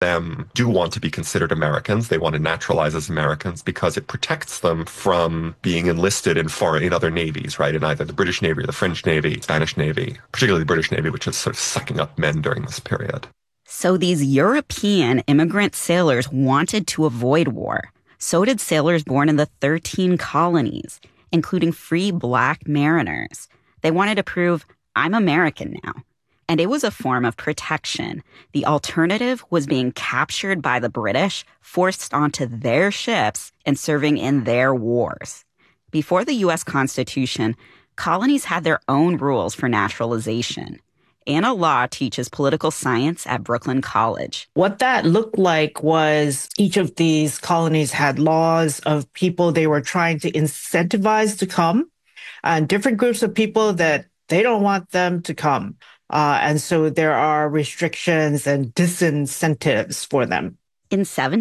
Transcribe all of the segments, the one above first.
them do want to be considered Americans. They want to naturalize as Americans because it protects them from being enlisted in other navies, right? In either the British Navy or the French Navy, Spanish Navy, particularly the British Navy, which is sort of sucking up men during this period. So these European immigrant sailors wanted to avoid war. So did sailors born in the 13 colonies, including free Black mariners. They wanted to prove, I'm American now. And it was a form of protection. The alternative was being captured by the British, forced onto their ships, and serving in their wars. Before the U.S. Constitution, colonies had their own rules for naturalization. Anna Law teaches political science at Brooklyn College. What that looked like was each of these colonies had laws of people they were trying to incentivize to come, and different groups of people that they don't want them to come. And so there are restrictions and disincentives for them. In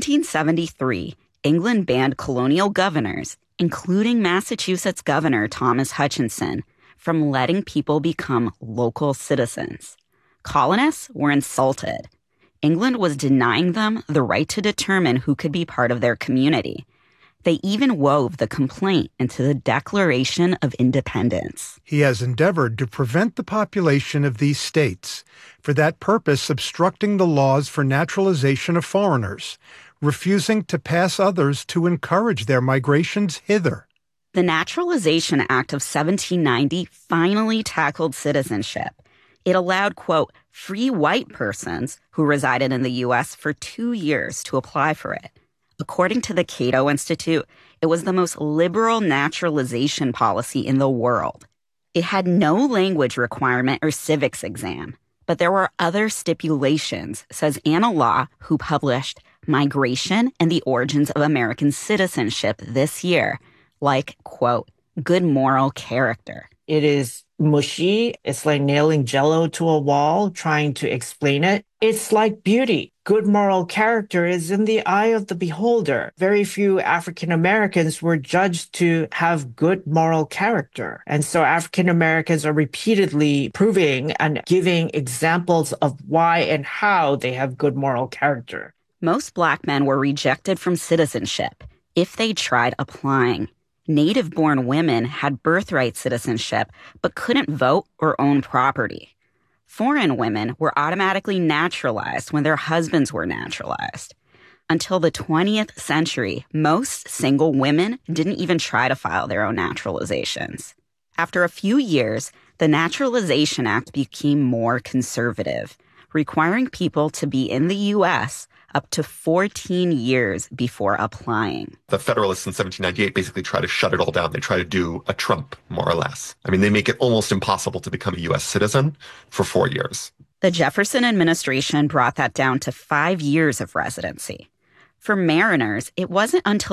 1773, England banned colonial governors, including Massachusetts Governor Thomas Hutchinson, from letting people become local citizens. Colonists were insulted. England was denying them the right to determine who could be part of their community. They even wove the complaint into the Declaration of Independence. He has endeavored to prevent the population of these states, for that purpose obstructing the laws for naturalization of foreigners, refusing to pass others to encourage their migrations hither. The Naturalization Act of 1790 finally tackled citizenship. It allowed, quote, free white persons who resided in the U.S. for 2 years to apply for it. According to the Cato Institute, it was the most liberal naturalization policy in the world. It had no language requirement or civics exam, but there were other stipulations, says Anna Law, who published Migration and the Origins of American Citizenship this year, like, quote, good moral character. It is mushy. It's like nailing Jell-O to a wall, trying to explain it. It's like beauty. Good moral character is in the eye of the beholder. Very few African Americans were judged to have good moral character. And so African Americans are repeatedly proving and giving examples of why and how they have good moral character. Most Black men were rejected from citizenship if they tried applying. Native-born women had birthright citizenship but couldn't vote or own property. Foreign women were automatically naturalized when their husbands were naturalized. Until the 20th century, most single women didn't even try to file their own naturalizations. After a few years, the Naturalization Act became more conservative, requiring people to be in the U.S. up to 14 years before applying. The Federalists in 1798 basically try to shut it all down. They try to do a Trump, more or less. I mean, they make it almost impossible to become a U.S. citizen for 4 years. The Jefferson administration brought that down to 5 years of residency. For mariners, it wasn't until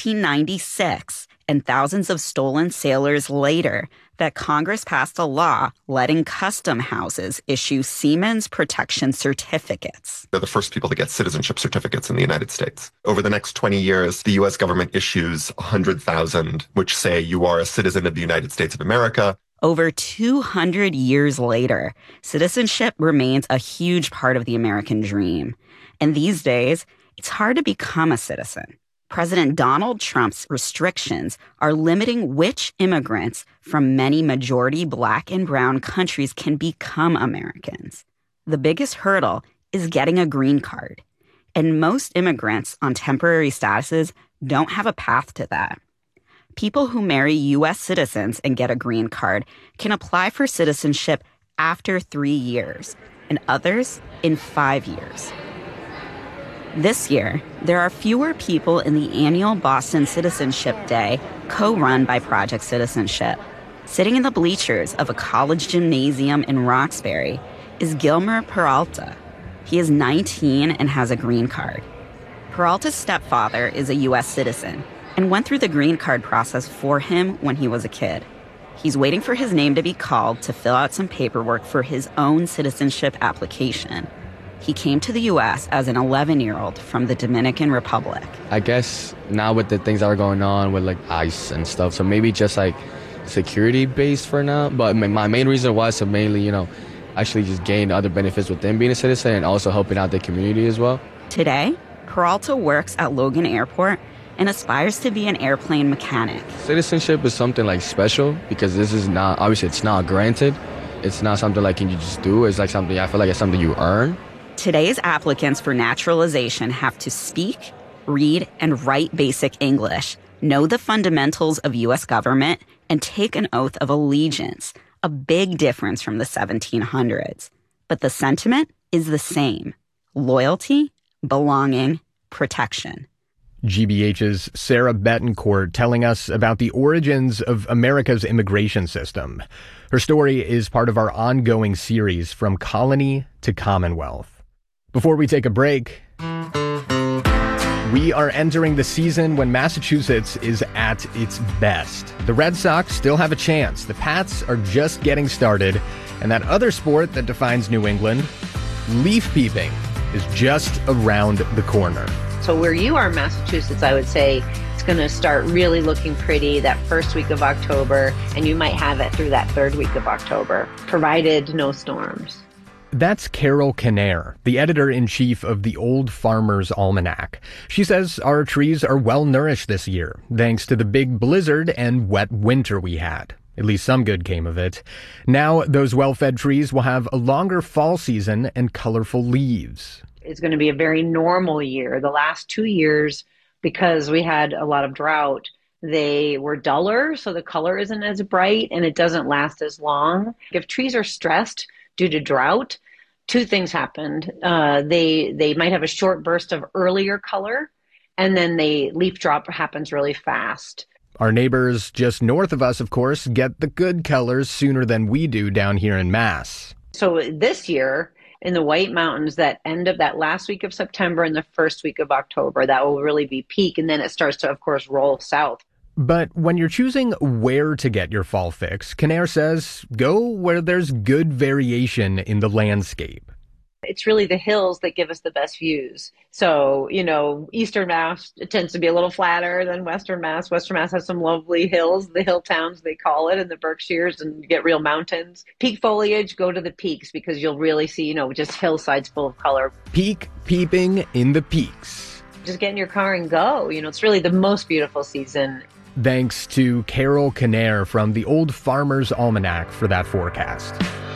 1796 and thousands of stolen sailors later that Congress passed a law letting custom houses issue Seamen's Protection Certificates. They're the first people to get citizenship certificates in the United States. Over the next 20 years, the U.S. government issues 100,000, which say you are a citizen of the United States of America. Over 200 years later, citizenship remains a huge part of the American dream. And these days, it's hard to become a citizen. President Donald Trump's restrictions are limiting which immigrants from many majority Black and brown countries can become Americans. The biggest hurdle is getting a green card. And most immigrants on temporary statuses don't have a path to that. People who marry U.S. citizens and get a green card can apply for citizenship after 3 years, and others in 5 years. This year, there are fewer people in the annual Boston Citizenship Day, co-run by Project Citizenship. Sitting in the bleachers of a college gymnasium in Roxbury is Gilmer Peralta. He is 19 and has a green card. Peralta's stepfather is a U.S. citizen and went through the green card process for him when he was a kid. He's waiting for his name to be called to fill out some paperwork for his own citizenship application. He came to the U.S. as an 11-year-old from the Dominican Republic. I guess now with the things that are going on with like ICE and stuff, so maybe just like security based for now. But my main reason was to mainly, actually just gain other benefits within being a citizen and also helping out the community as well. Today, Peralta works at Logan Airport and aspires to be an airplane mechanic. Citizenship is something like special because this is not, obviously it's not granted. It's not something like you just do. It's like something, I feel like it's something you earn. Today's applicants for naturalization have to speak, read, and write basic English, know the fundamentals of U.S. government, and take an oath of allegiance, a big difference from the 1700s. But the sentiment is the same: loyalty, belonging, protection. GBH's Sarah Betancourt telling us about the origins of America's immigration system. Her story is part of our ongoing series, From Colony to Commonwealth. Before we take a break, we are entering the season when Massachusetts is at its best. The Red Sox still have a chance. The Pats are just getting started. And that other sport that defines New England, leaf peeping, is just around the corner. So where you are in Massachusetts, I would say it's going to start really looking pretty that first week of October, and you might have it through that third week of October, provided no storms. That's Carol Kinnair, the editor-in-chief of the Old Farmer's Almanac. She says our trees are well-nourished this year, thanks to the big blizzard and wet winter we had. At least some good came of it. Now those well-fed trees will have a longer fall season and colorful leaves. It's going to be a very normal year. The last 2 years, because we had a lot of drought, they were duller, so the color isn't as bright and it doesn't last as long. If trees are stressed due to drought, two things happened. They might have a short burst of earlier color, and then the leaf drop happens really fast. Our neighbors just north of us, of course, get the good colors sooner than we do down here in Mass. So this year, in the White Mountains, that end of that last week of September and the first week of October, that will really be peak. And then it starts to, of course, roll south. But when you're choosing where to get your fall fix, Kinnair says, go where there's good variation in the landscape. It's really the hills that give us the best views. So, Eastern Mass tends to be a little flatter than Western Mass. Western Mass has some lovely hills, the hill towns they call it, in the Berkshires, and you get real mountains. Peak foliage, go to the peaks because you'll really see, just hillsides full of color. Peak peeping in the peaks. Just get in your car and go. It's really the most beautiful season. Thanks to Carol Kinnair from the Old Farmer's Almanac for that forecast.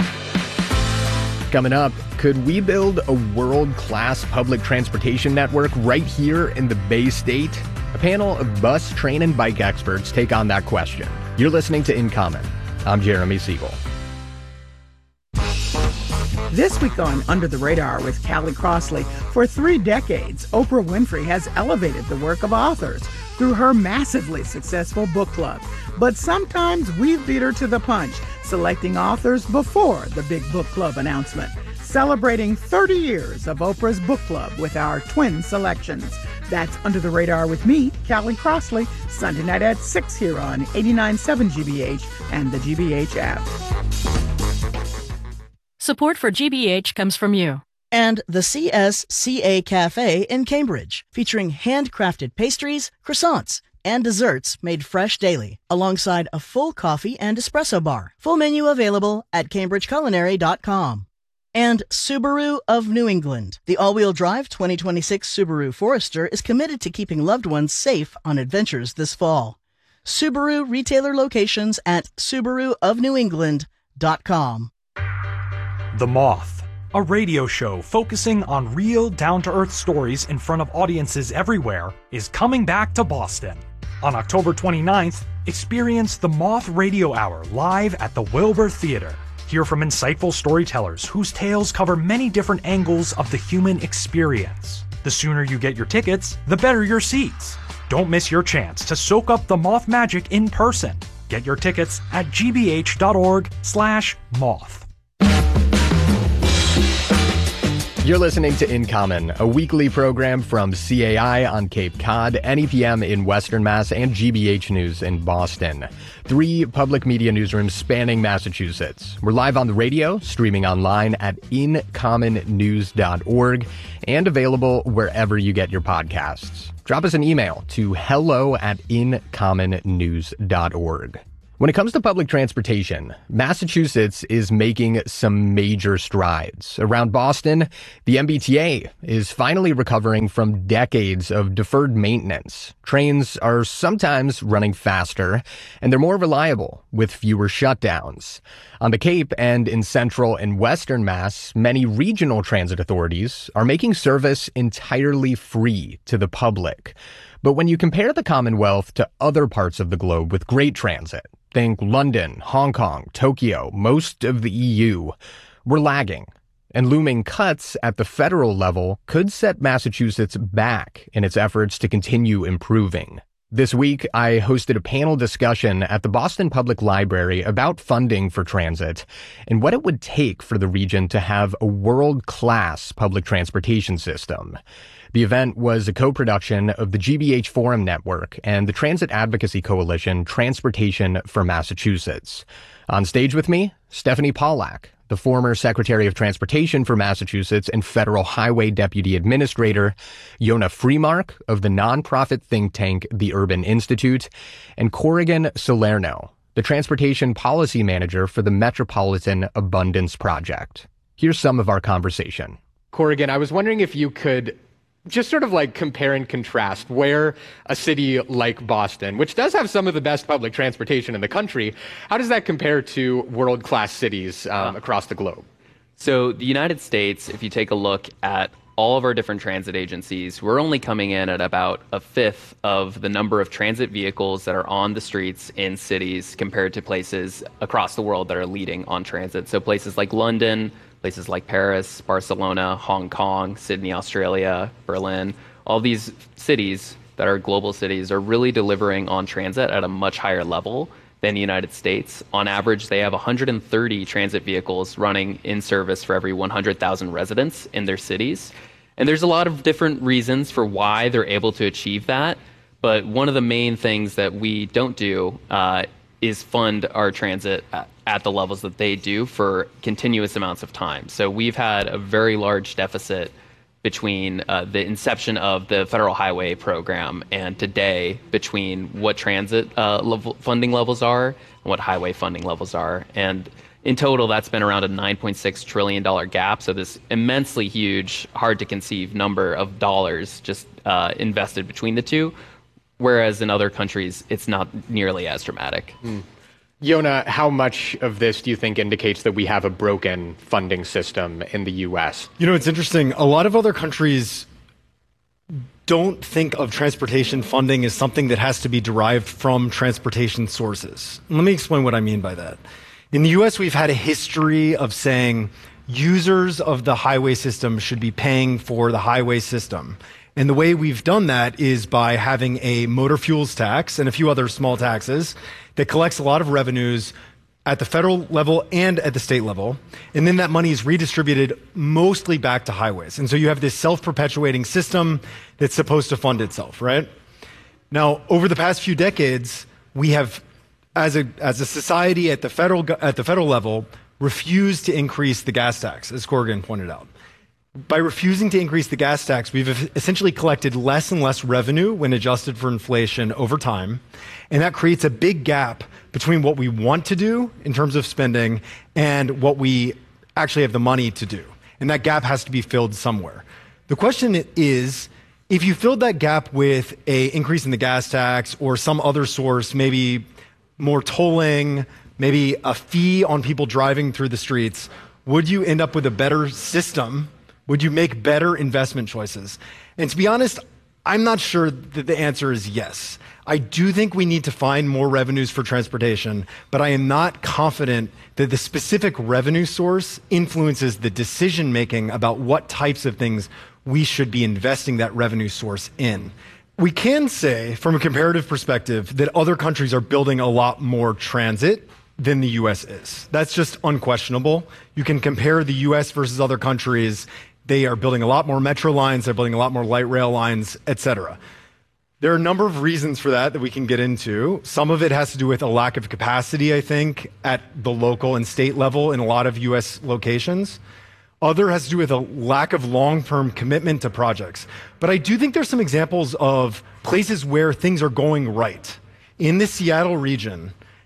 Coming up, could we build a world-class public transportation network right here in the Bay State? A panel of bus, train, and bike experts take on that question. You're listening to In Common. I'm Jeremy Siegel. This week on Under the Radar with Callie Crossley, for 3 decades, Oprah Winfrey has elevated the work of authors through her massively successful book club. But sometimes we beat her to the punch, selecting authors before the big book club announcement. Celebrating 30 years of Oprah's book club with our twin selections. That's Under the Radar with me, Callie Crossley, Sunday night at 6 here on 89.7 GBH and the GBH app. Support for GBH comes from you. And the CSCA Cafe in Cambridge, featuring handcrafted pastries, croissants, and desserts made fresh daily, alongside a full coffee and espresso bar. Full menu available at cambridgeculinary.com. And Subaru of New England. The all-wheel drive 2026 Subaru Forester is committed to keeping loved ones safe on adventures this fall. Subaru retailer locations at subaruofnewengland.com. The Moth, a radio show focusing on real, down-to-earth stories in front of audiences everywhere, is coming back to Boston. On October 29th, experience the Moth Radio Hour live at the Wilbur Theater. Hear from insightful storytellers whose tales cover many different angles of the human experience. The sooner you get your tickets, the better your seats. Don't miss your chance to soak up the Moth magic in person. Get your tickets at gbh.org/moth. You're listening to In Common, a weekly program from CAI on Cape Cod, NEPM in Western Mass, and GBH News in Boston. 3 public media newsrooms spanning Massachusetts. We're live on the radio, streaming online at incommonnews.org, and available wherever you get your podcasts. Drop us an email to hello@incommonnews.org. When it comes to public transportation, Massachusetts is making some major strides. Around Boston, the MBTA is finally recovering from decades of deferred maintenance. Trains are sometimes running faster, and they're more reliable with fewer shutdowns. On the Cape and in Central and Western Mass, many regional transit authorities are making service entirely free to the public. But when you compare the Commonwealth to other parts of the globe with great transit, think London, Hong Kong, Tokyo, most of the EU, we're lagging. And looming cuts at the federal level could set Massachusetts back in its efforts to continue improving. This week, I hosted a panel discussion at the Boston Public Library about funding for transit and what it would take for the region to have a world-class public transportation system. The event was a co-production of the GBH Forum Network and the Transit Advocacy Coalition Transportation for Massachusetts. On stage with me, Stephanie Pollack, the former Secretary of Transportation for Massachusetts and Federal Highway Deputy Administrator, Yonah Freemark of the nonprofit think tank The Urban Institute, and Corrigan Salerno, the Transportation Policy Manager for the Metropolitan Abundance Project. Here's some of our conversation. Corrigan, I was wondering if you could just sort of like compare and contrast where a city like Boston, which does have some of the best public transportation in the country, how does that compare to world-class cities across the globe? So the United States, if you take a look at all of our different transit agencies, we're only coming in at about a fifth of the number of transit vehicles that are on the streets in cities compared to places across the world that are leading on transit. So places like London, places like Paris, Barcelona, Hong Kong, Sydney, Australia, Berlin, all these cities that are global cities are really delivering on transit at a much higher level than the United States. On average, they have 130 transit vehicles running in service for every 100,000 residents in their cities. And there's a lot of different reasons for why they're able to achieve that. But one of the main things that we don't do is fund our transit at the levels that they do for continuous amounts of time. So we've had a very large deficit between the inception of the federal highway program and today between what transit funding levels are and what highway funding levels are. And in total, that's been around a $9.6 trillion gap. So this immensely huge, hard to conceive number of dollars just invested between the two. Whereas in other countries, it's not nearly as dramatic. Yonah, how much of this do you think indicates that we have a broken funding system in the U.S.? You know, it's interesting. A lot of other countries don't think of transportation funding as something that has to be derived from transportation sources. Let me explain what I mean by that. In the U.S., we've had a history of saying users of the highway system should be paying for the highway system. And the way we've done that is by having a motor fuels tax and a few other small taxes that collects a lot of revenues at the federal level and at the state level. And then that money is redistributed mostly back to highways. And so you have this self-perpetuating system that's supposed to fund itself, right? Now, over the past few decades, we have, as a society at the federal level, refused to increase the gas tax, as Corrigan pointed out. By refusing to increase the gas tax, we've essentially collected less and less revenue when adjusted for inflation over time. And that creates a big gap between what we want to do in terms of spending and what we actually have the money to do. And that gap has to be filled somewhere. The question is, if you filled that gap with an increase in the gas tax or some other source, maybe more tolling, maybe a fee on people driving through the streets, would you end up with a better system? Would you make better investment choices? And to be honest, I'm not sure that the answer is yes. I do think we need to find more revenues for transportation, but I am not confident that the specific revenue source influences the decision making about what types of things we should be investing that revenue source in. We can say, from a comparative perspective, that other countries are building a lot more transit than the U.S. is. That's just unquestionable. You can compare the U.S. versus other countries. They are building a lot more metro lines, they're building a lot more light rail lines, etc. There are a number of reasons for that we can get into. Some of it has to do with a lack of capacity, I think, at the local and state level in a lot of U.S. locations. Other has to do with a lack of long-term commitment to projects. But I do think there's some examples of places where things are going right. In the Seattle region,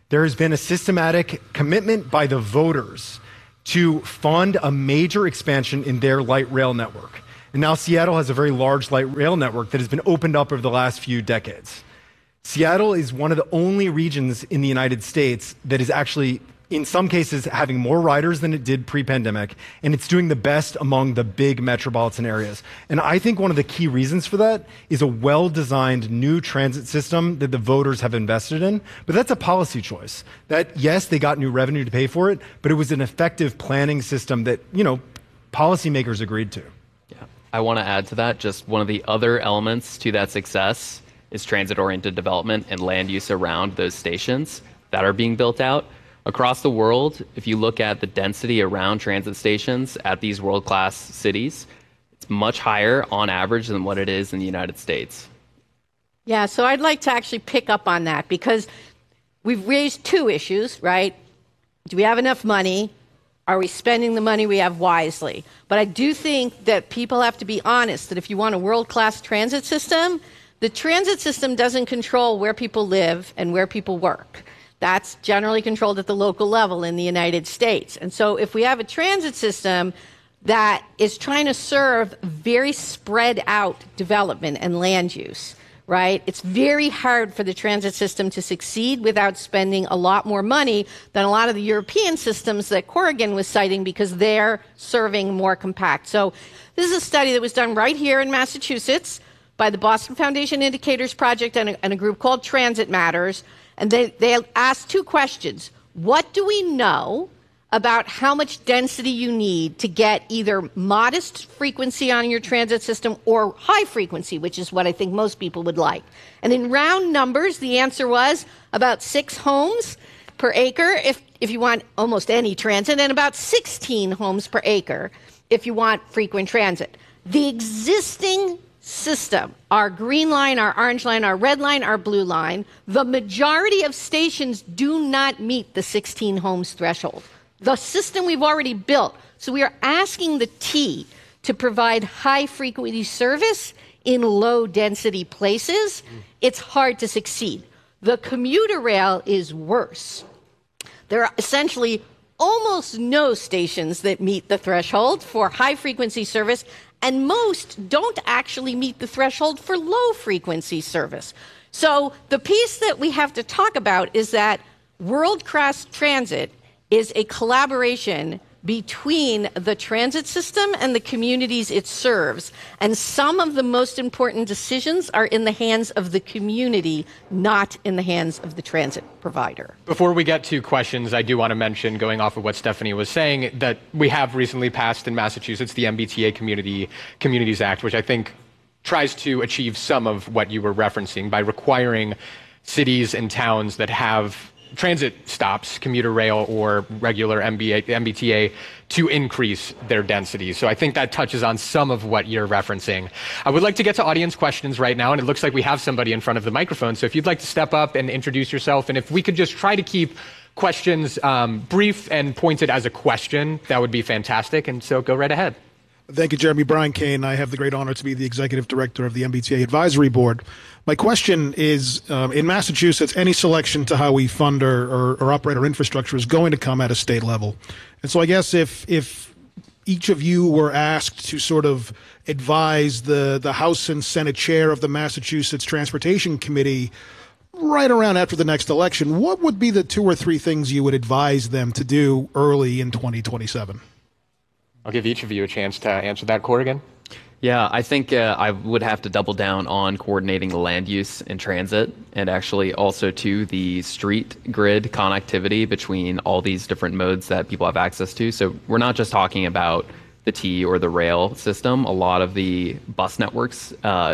there has been a systematic commitment by the voters to fund a major expansion in their light rail network. And now Seattle has a very large light rail network that has been opened up over the last few decades. Seattle is one of the only regions in the United States that is actually, in some cases, having more riders than it did pre-pandemic, and it's doing the best among the big metropolitan areas. And I think one of the key reasons for that is a well-designed new transit system that the voters have invested in. But that's a policy choice. That, yes, they got new revenue to pay for it, but it was an effective planning system that, policymakers agreed to. Yeah, I want to add to that, just one of the other elements to that success is transit-oriented development and land use around those stations that are being built out. Across the world, if you look at the density around transit stations at these world-class cities, it's much higher on average than what it is in the United States. Yeah, so I'd like to actually pick up on that because we've raised two issues, right? Do we have enough money? Are we spending the money we have wisely? But I do think that people have to be honest that if you want a world-class transit system, the transit system doesn't control where people live and where people work. That's generally controlled at the local level in the United States. And so if we have a transit system that is trying to serve very spread out development and land use, right? It's very hard for the transit system to succeed without spending a lot more money than a lot of the European systems that Corrigan was citing because they're serving more compact. So this is a study that was done right here in Massachusetts by the Boston Foundation Indicators Project and a group called Transit Matters. And they asked two questions. What do we know about how much density you need to get either modest frequency on your transit system or high frequency, which is what I think most people would like? And in round numbers, the answer was about 6 homes per acre if you want almost any transit, and about 16 homes per acre if you want frequent transit. The existing system, our green line, our orange line, our red line, our blue line, the majority of stations do not meet the 16 homes threshold. The system we've already built. So we are asking the T to provide high frequency service in low density places. It's hard to succeed. The commuter rail is worse. There are essentially almost no stations that meet the threshold for high frequency service, and most don't actually meet the threshold for low frequency service. So the piece that we have to talk about is that world-class transit is a collaboration between the transit system and the communities it serves. And some of the most important decisions are in the hands of the community, not in the hands of the transit provider. Before we get to questions, I do want to mention, going off of what Stephanie was saying, that we have recently passed in Massachusetts the MBTA Communities Act, which I think tries to achieve some of what you were referencing by requiring cities and towns that have transit stops, commuter rail or regular MBTA, to increase their density. So I think that touches on some of what you're referencing. I would like to get to audience questions right now, and it looks like we have somebody in front of the microphone. So if you'd like to step up and introduce yourself, and if we could just try to keep questions brief and pointed as a question, that would be fantastic. And so go right ahead. Thank you, Jeremy. Brian Kane. I have the great honor to be the executive director of the MBTA Advisory Board. My question is, in Massachusetts, any selection to how we fund or operate our infrastructure is going to come at a state level. And so I guess if each of you were asked to sort of advise the House and Senate chair of the Massachusetts Transportation Committee right around after the next election, what would be the 2 or 3 things you would advise them to do early in 2027? I'll give each of you a chance to answer that. Corrigan? Yeah, I think I would have to double down on coordinating the land use and transit, and actually also to the street grid connectivity between all these different modes that people have access to. So we're not just talking about the T or the rail system. A lot of the bus networks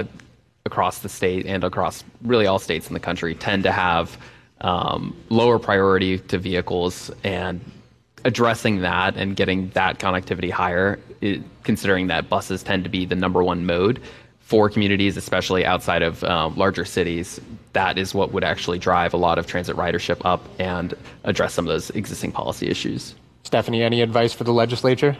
across the state and across really all states in the country tend to have lower priority to vehicles, and addressing that and getting that connectivity higher, considering that buses tend to be the number one mode for communities, especially outside of larger cities, that is what would actually drive a lot of transit ridership up and address some of those existing policy issues. Stephanie, any advice for the legislature?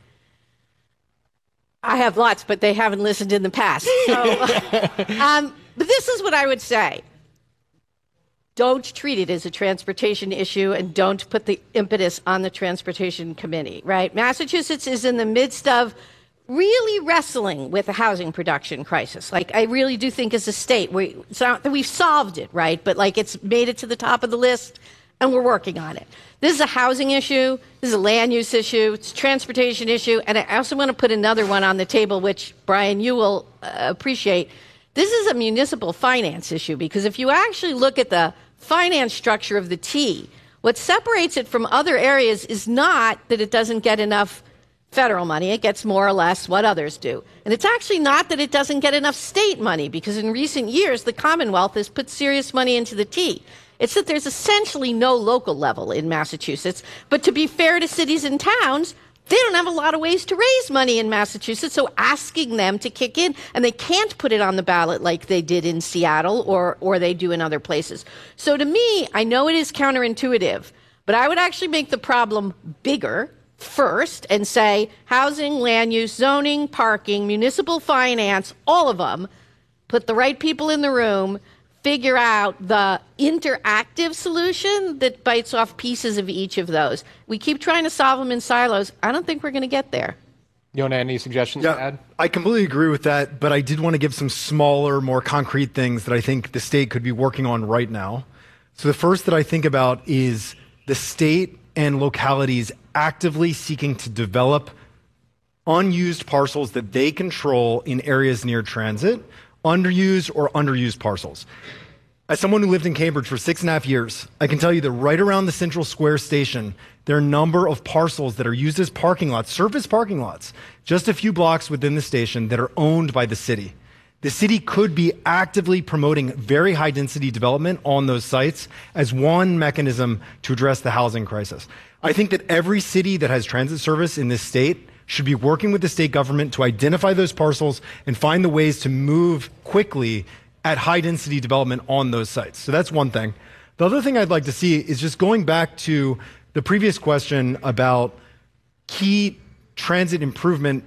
I have lots, but they haven't listened in the past. So, but this is what I would say. don't treat it as a transportation issue and don't put the impetus on the transportation committee, right? Massachusetts is in the midst of really wrestling with the housing production crisis. Like, I really do think as a state, it's not that we've solved it, right? But like, it's made it to the top of the list and we're working on it. This is a housing issue. This is a land use issue. It's a transportation issue. And I also want to put another one on the table, which, Brian, you will appreciate. This is a municipal finance issue, because if you actually look at the finance structure of the T, what separates it from other areas is not that it doesn't get enough federal money. It gets more or less what others do. And it's actually not that it doesn't get enough state money, because in recent years, the Commonwealth has put serious money into the T. It's that there's essentially no local level in Massachusetts. But to be fair to cities and towns, they don't have a lot of ways to raise money in Massachusetts, so asking them to kick in, and they can't put it on the ballot like they did in Seattle or they do in other places. So to me, I know it is counterintuitive, but I would actually make the problem bigger first and say housing, land use, zoning, parking, municipal finance, all of them, put the right people in the room, figure out the interactive solution that bites off pieces of each of those. We keep trying to solve them in silos. I don't think we're going to get there. Yona, any suggestions to add? I completely agree with that, but I did want to give some smaller, more concrete things that I think the state could be working on right now. So the first that I think about is the state and localities actively seeking to develop unused parcels that they control in areas near transit, underused or underused parcels. As someone who lived in Cambridge for 6.5 years, I can tell you that right around the Central Square station, there are a number of parcels that are used as parking lots, surface parking lots, just a few blocks within the station that are owned by the city. The city could be actively promoting very high density development on those sites as one mechanism to address the housing crisis. I think that every city that has transit service in this state should be working with the state government to identify those parcels and find the ways to move quickly at high density development on those sites. So that's one thing. The other thing I'd like to see is just going back to the previous question about key transit improvement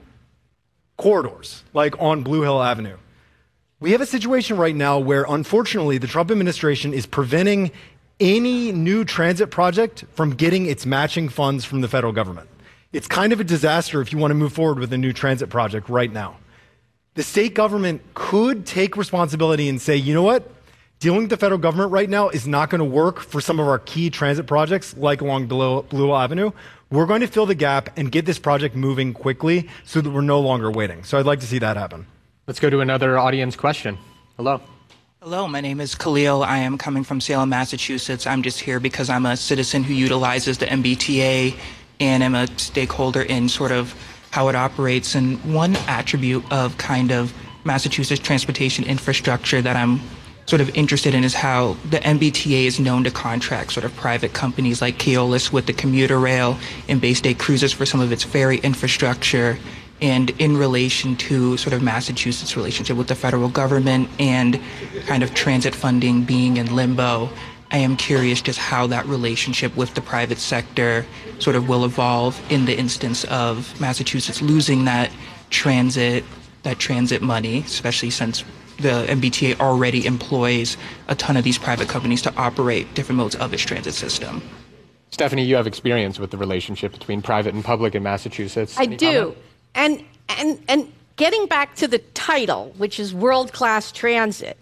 corridors, like on Blue Hill Avenue. We have a situation right now where, unfortunately, the Trump administration is preventing any new transit project from getting its matching funds from the federal government. It's kind of a disaster if you want to move forward with a new transit project right now. The state government could take responsibility and say, you know what? Dealing with the federal government right now is not going to work for some of our key transit projects, like along Blue Hill Avenue. We're going to fill the gap and get this project moving quickly so that we're no longer waiting. So I'd like to see that happen. Let's go to another audience question. Hello. Hello, my name is Khalil. I am coming from Salem, Massachusetts. I'm just here because I'm a citizen who utilizes the MBTA and I'm a stakeholder in sort of how it operates. And one attribute of kind of Massachusetts transportation infrastructure that I'm sort of interested in is how the MBTA is known to contract sort of private companies like Keolis with the commuter rail and Bay State Cruises for some of its ferry infrastructure. And in relation to sort of Massachusetts' relationship with the federal government and kind of transit funding being in limbo, I am curious just how that relationship with the private sector sort of will evolve in the instance of Massachusetts losing that transit money, especially since the MBTA already employs a ton of these private companies to operate different modes of its transit system. Stephanie, you have experience with the relationship between private and public in Massachusetts. I do. And getting back to the title, which is world-class transit,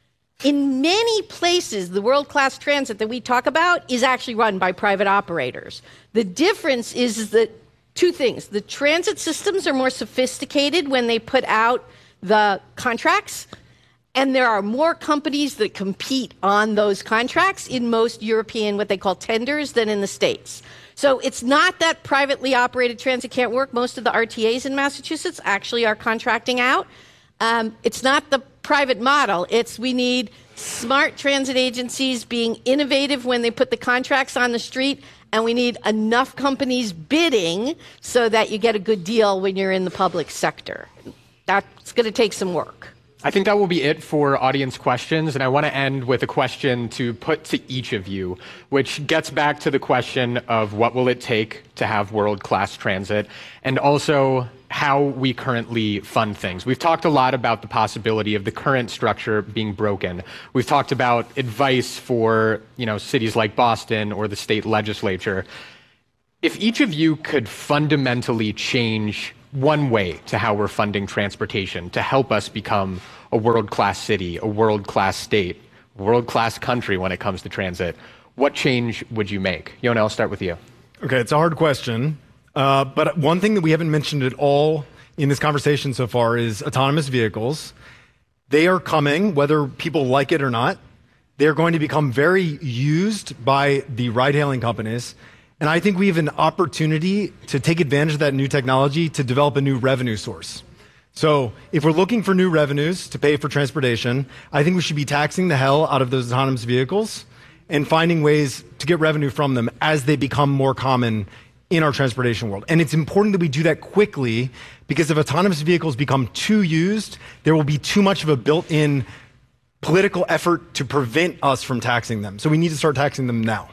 in many places, the world-class transit that we talk about is actually run by private operators. The difference is that two things. The transit systems are more sophisticated when they put out the contracts, and there are more companies that compete on those contracts in most European, what they call tenders, than in the States. So it's not that privately operated transit can't work. Most of the RTAs in Massachusetts actually are contracting out. It's not the private model. It's we need smart transit agencies being innovative when they put the contracts on the street, and we need enough companies bidding so that you get a good deal when you're in the public sector. That's going to take some work. I think that will be it for audience questions, and I want to end with a question to put to each of you, which gets back to the question of what will it take to have world-class transit, and also how we currently fund things. We've talked a lot about the possibility of the current structure being broken. We've talked about advice for, cities like Boston or the state legislature. If each of you could fundamentally change one way to how we're funding transportation to help us become a world-class city, a world-class state, a world-class country when it comes to transit, what change would you make? Yona, I'll start with you. Okay, it's a hard question. But one thing that we haven't mentioned at all in this conversation so far is autonomous vehicles. They are coming, whether people like it or not. They're going to become very used by the ride-hailing companies. And I think we have an opportunity to take advantage of that new technology to develop a new revenue source. So if we're looking for new revenues to pay for transportation, I think we should be taxing the hell out of those autonomous vehicles and finding ways to get revenue from them as they become more common in our transportation world. And it's important that we do that quickly, because if autonomous vehicles become too used, there will be too much of a built-in political effort to prevent us from taxing them. So we need to start taxing them now.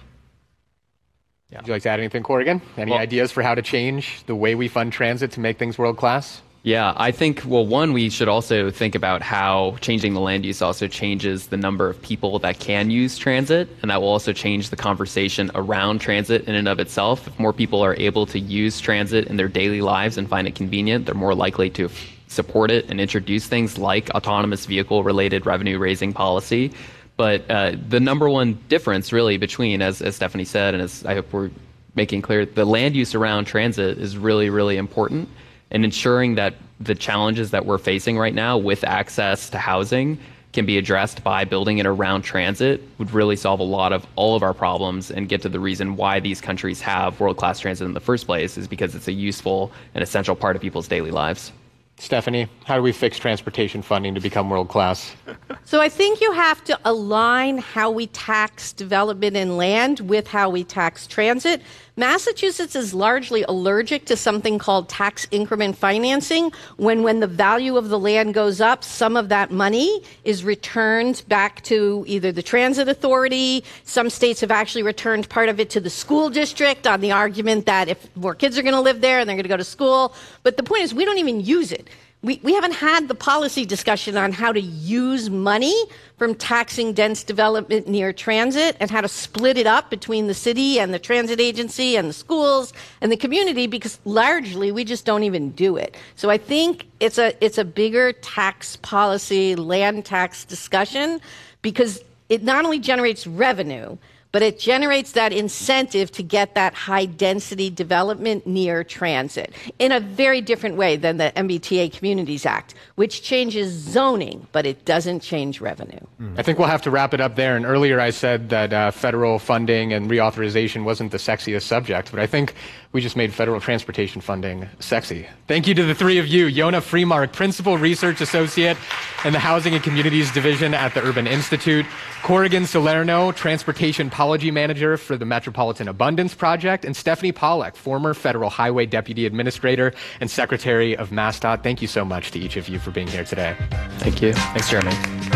Yeah. Would you like to add anything, Corrigan? Any ideas for how to change the way we fund transit to make things world-class? Yeah, I think, one, we should also think about how changing the land use also changes the number of people that can use transit, and that will also change the conversation around transit in and of itself. If more people are able to use transit in their daily lives and find it convenient, they're more likely to support it and introduce things like autonomous vehicle-related revenue-raising policy. But the number one difference, really, between, as Stephanie said, and as I hope we're making clear, the land use around transit is really, really important. And ensuring that the challenges that we're facing right now with access to housing can be addressed by building it around transit would really solve all of our problems and get to the reason why these countries have world-class transit in the first place, is because it's a useful and essential part of people's daily lives. Stephanie, how do we fix transportation funding to become world-class? So I think you have to align how we tax development and land with how we tax transit. Massachusetts is largely allergic to something called tax increment financing. When the value of the land goes up, some of that money is returned back to either the transit authority. Some states have actually returned part of it to the school district on the argument that if more kids are going to live there and they're going to go to school. But the point is, we don't even use it. We haven't had the policy discussion on how to use money from taxing dense development near transit and how to split it up between the city and the transit agency and the schools and the community, because largely we just don't even do it. So I think it's a bigger tax policy, land tax discussion, because it not only generates revenue, but it generates that incentive to get that high-density development near transit in a very different way than the MBTA Communities Act, which changes zoning, but it doesn't change revenue. I think we'll have to wrap it up there. And earlier I said that federal funding and reauthorization wasn't the sexiest subject, but I think we just made federal transportation funding sexy. Thank you to the three of you. Yona Freemark, Principal Research Associate in the Housing and Communities Division at the Urban Institute. Corrigan Salerno, Transportation Policy Manager for the Metropolitan Abundance Project. And Stephanie Pollack, former Federal Highway Deputy Administrator and Secretary of MassDOT. Thank you so much to each of you for being here today. Thank you. Thanks, Jeremy.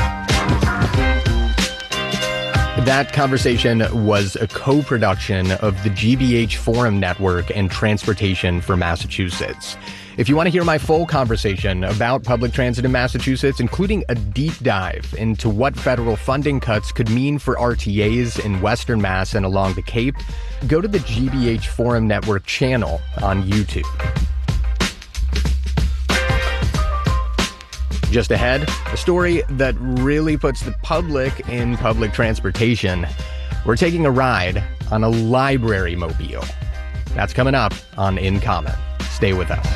That conversation was a co-production of the GBH Forum Network and Transportation for Massachusetts. If you want to hear my full conversation about public transit in Massachusetts, including a deep dive into what federal funding cuts could mean for RTAs in Western Mass and along the Cape, go to the GBH Forum Network channel on YouTube. Just ahead, a story that really puts the public in public transportation. We're taking a ride on a library mobile. That's coming up on In Common. Stay with us.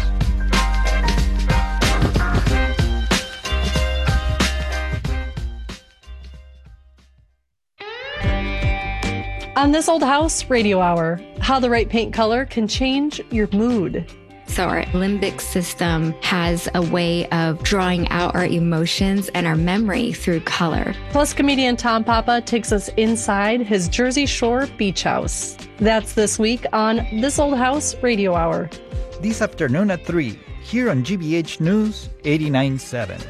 On This Old House Radio Hour, how the right paint color can change your mood. So our limbic system has a way of drawing out our emotions and our memory through color. Plus, comedian Tom Papa takes us inside his Jersey Shore beach house. That's this week on This Old House Radio Hour. This afternoon at 3, here on GBH News 89.7.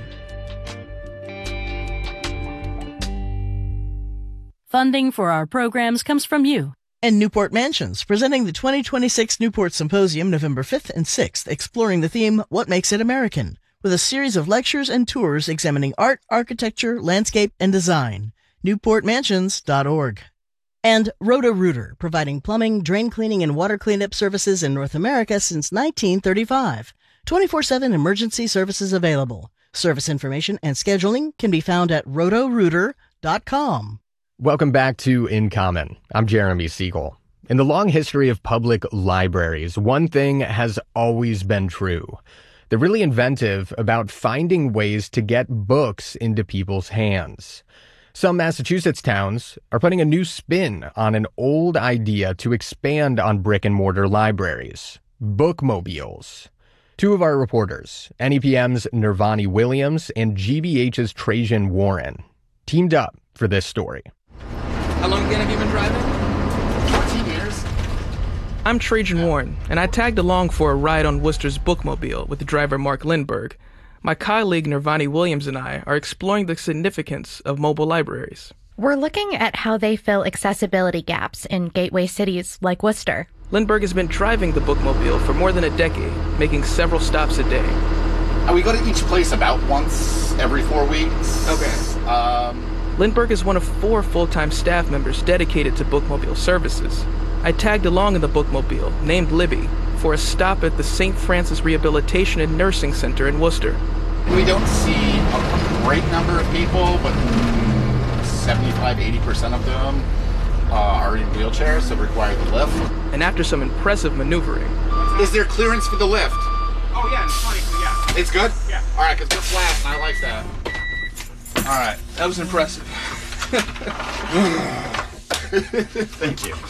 Funding for our programs comes from you, And Newport Mansions, presenting the 2026 Newport Symposium November 5th and 6th, exploring the theme, What Makes It American, with a series of lectures and tours examining art, architecture, landscape, and design. NewportMansions.org. And Roto-Rooter, providing plumbing, drain cleaning, and water cleanup services in North America since 1935. 24/7 emergency services available. Service information and scheduling can be found at rotorooter.com. Welcome back to In Common. I'm Jeremy Siegel. In the long history of public libraries, one thing has always been true. They're really inventive about finding ways to get books into people's hands. Some Massachusetts towns are putting a new spin on an old idea to expand on brick-and-mortar libraries: bookmobiles. Two of our reporters, NEPM's Nirvani Williams and GBH's Trajan Warren, teamed up for this story. How long again have you been driving? 14 years. I'm Trajan Warren, and I tagged along for a ride on Worcester's bookmobile with driver Mark Lindberg. My colleague Nirvani Williams and I are exploring the significance of mobile libraries. We're looking at how they fill accessibility gaps in gateway cities like Worcester. Lindberg has been driving the bookmobile for more than a decade, making several stops a day. We go to each place about once every 4 weeks. Okay. Lindberg is one of 4 full-time staff members dedicated to bookmobile services. I tagged along in the bookmobile, named Libby, for a stop at the St. Francis Rehabilitation and Nursing Center in Worcester. We don't see a great number of people, but 75-80% of them are in wheelchairs, so require the lift. And after some impressive maneuvering... Is there clearance for the lift? Oh yeah, it's funny, yeah. It's good? Yeah. All right, because we're flat, and I like that. All right. That was impressive. Thank you.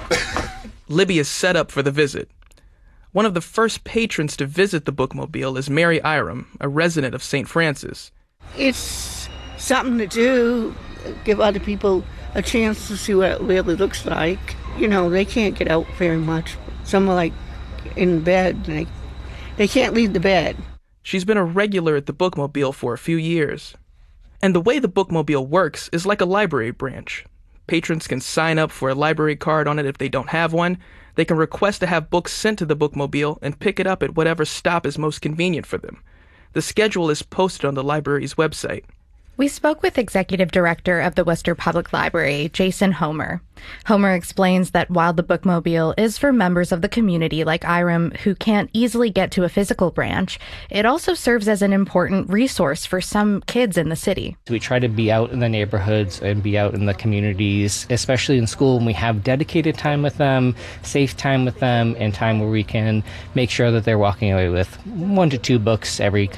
Libby is set up for the visit. One of the first patrons to visit the bookmobile is Mary Iram, a resident of St. Francis. It's something to do, give other people a chance to see what it really looks like. You know, they can't get out very much. Some are like in bed, and they can't leave the bed. She's been a regular at the bookmobile for a few years. And the way the bookmobile works is like a library branch. Patrons can sign up for a library card on it if they don't have one. They can request to have books sent to the bookmobile and pick it up at whatever stop is most convenient for them. The schedule is posted on the library's website. We spoke with Executive Director of the Worcester Public Library, Jason Homer. Homer explains that while the bookmobile is for members of the community like Iram who can't easily get to a physical branch, it also serves as an important resource for some kids in the city. We try to be out in the neighborhoods and be out in the communities, especially in school, when we have dedicated time with them, safe time with them, and time where we can make sure that they're walking away with 1 to 2 books every